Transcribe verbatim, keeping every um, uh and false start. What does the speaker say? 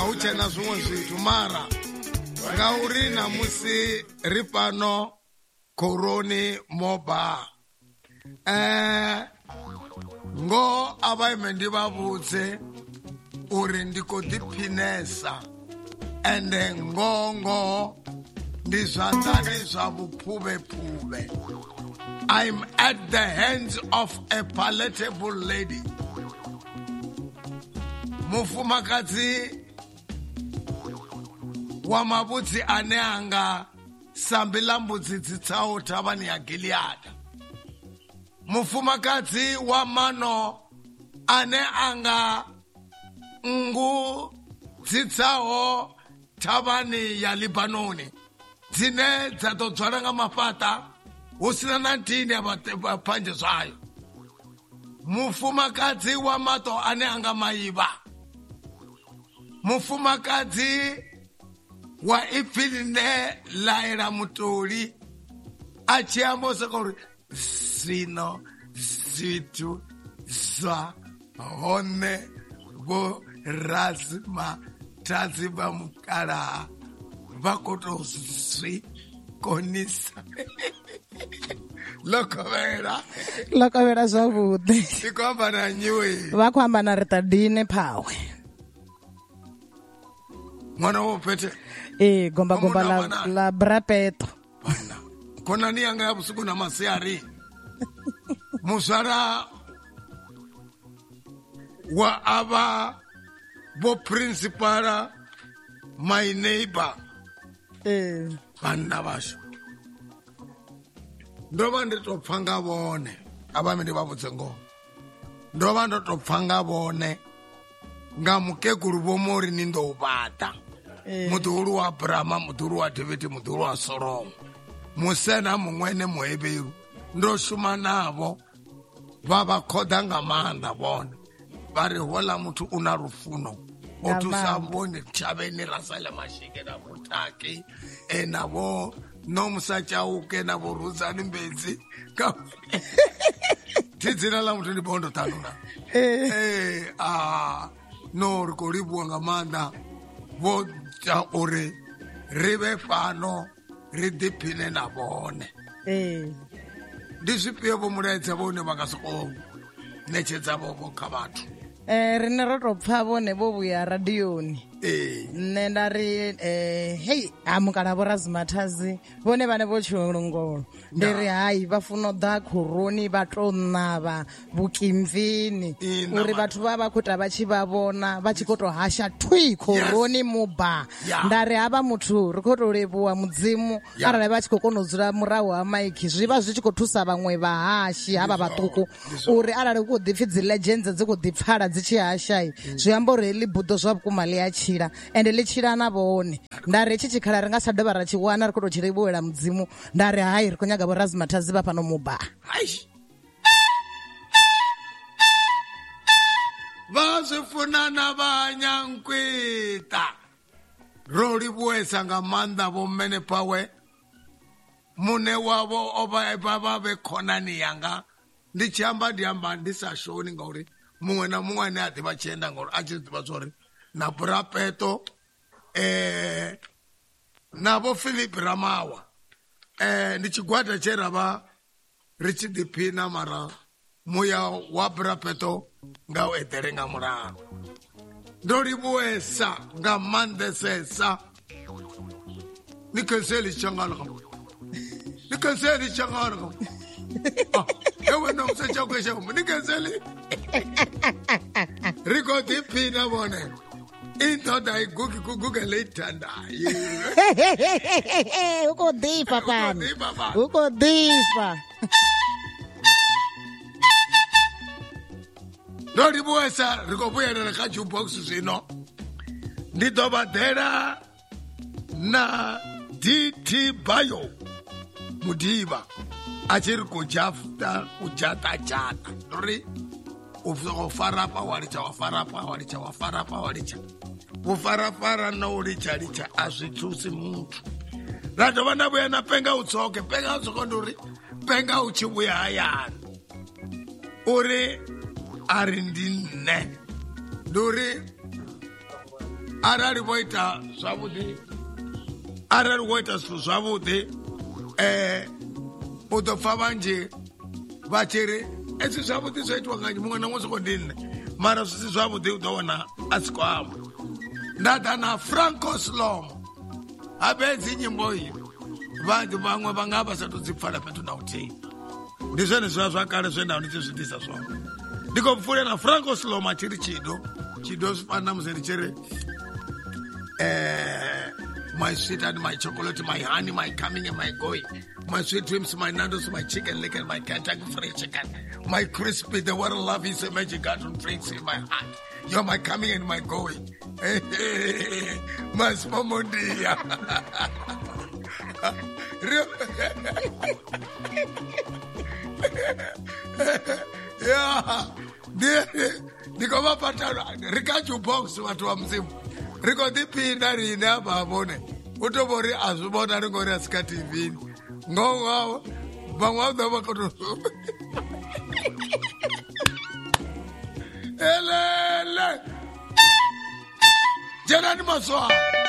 auchena zvimwe zvithu mara ngauri namusi ripano Koroni Moba eh ngo abaime ndivavudze uri ndiko diphinesa ende ngongo ndizvanzane zvavuphuve-phuve. I'm at the hands of a palatable lady. Mufumakadzi wa mavudzi ane anga sambila mbudzi dzitsawo thavani ya Gilead. Mufumakadzi wa mano ane anga ngu dzitsawo thavani ya Libanoni. Dzine dzatodzwala nga mafata usina na ntini ya phanje zvayo. Mufumakadzi wa mato ane anga maiva. Mufumakadzi wa ifiline laira mutoli achiambo sakori sino zitu zwa hone bo rasma taziba mukara vakoto swi konisa lokovera lokovera zwavhuḓi sikwamba na nyiwe va khou amba na ritadine phawe mwana wo pete eh gomba gomba la la brapeto bana kona ni yanga yabusuku na masiari musara wa aba bo principala my neighbor eh bana basho ndova nditopfa nga vone abame ndi vavudze ngo ndova ndotopfa nga vone nga mukegulu vomori ni ndo ubata muḓuhulu wa Abrahama muḓuhulu wa David muḓuhulu wa Solomo musena muṅwene muheberu ndo shuma navo va va khoda nga maanḓa vone va ri hola muthu una rufuno o thusa vone thaveni ra sala mashike na mutaki e navo no musachauke na voruzani mbedzi ka tidzina la muthu ndi bondo tanuna eh ah no ri ko libuwa nga maanḓa vo ja uri ri ve fano ri diphine na vone eh ndi zwifhio vo mulaedza vone va nga soko ṋetshedza vho kha vhathu eh rine ro to pfa vone vo vhuya radioni eh nne nda ri eh hey amukala vo Razmathazi vone vane vo Tshilongolo ndi ri hayi va funa ḓa Koroni va to ṋava vukimvini uri vhathu va vha khuta vha tshi va vona vha tshi kho to hasha thwi Koroni Moba nda ri hava muthu ri kho to levuwa mudzimu arali vha tshi kho kona u dzula murahu ha maiki zwi vha zwi tshi kho thusa vhaṅwe vha hashi hava vhaṱuku uri arali ku ḓipfi dzi legends dzi kho ḓipfala dzi tshi hasha zwi amba uri ḽi buḓo zwa vhukuma ḽi a tshila ende ḽi tshila na vhone nda ri tshi tshikhala ri nga sa dovha ra tshi wana ri kho to tshi livhuwela mudzimu nda ri hayi ri khou nyaga vo Razmathazi vha fhano Moba va swi funana va nyankwita ro livhuwesa nga maanḓa vo mmene pawe mune wavo o vha va ve khonani yanga ndi tshi amba ndi amba ndi sa shoni ngauri muṅwe na muṅwe ane a ḓivha tshienda ngauri a tshi ḓivha zwori na Brapeto eh na vo Philip Ramawa eh ndi tshigwada tshe ra vha ri tshi ḓiphina mara muya wa Brapeto nga u eḓele nga mulayo ndo livhuwesa nga maanḓesesa ni kenseli changala ni kenseli changala ewe no msecha kwesha ni kenseli riko ḓiphina vone intoda igugi kuguga leithanda uko ḓifa pani uko ḓifa ndo livhuwesa ri khou vhuyelela kha jukebox zwino ndi ḓo vhaḓela na D T Bayo Mudiva a tshi ri khou jafta u jatajata ri u farapa wa litsha wa farapa wa litsha wa farapa wa litsha u farafara na u litsha litsha a zwi thusi muthu ra dovha nda vhuya na penga u tsoke penga u tsoke ndi uri penga u tshi vhuya hayani uri ari ndi nne ndi uri arali vo ita zwavhuḓi arali wo ita zwithu zwavhuḓi um u ḓo pfa vhanzhi vha tshi ri ezwi zwavhuḓi zwo itiwa nga muṅwe na muṅwe soko ndi nne mara zwi si zwavhuḓi u ḓo wana a si khou amba. Nda ḓa na Franco Slomo habe hedzi nyimbo iyi vhanzhi vhaṅwe vha nga vha sa tou dzi pfala fhethu na huthihi. Ndi zwone zwa zwa kale zwe nda ndi tshi zwi ḓisa zwone. Ndi khou pfulela na Franco Slomo a tshi ri Chido Chido zwi fana na musi ndi tshi ri my sweet and my chocolate, my honey, my coming and my going, my sweet dreams, my nandos, my chicken lick and my Kentucky fried chicken, my crispy, the word love is a magic garden drinks in my heart. You're my coming and my going. Mas mamondia. Yeah. Niko mapatano rikachu box watu wa mzimu. Riko dipinda rine hapa abone. Utobori azubona ringori asika T V. Ngongo bangwa dama koto. Ele ele. Jana ni maswa.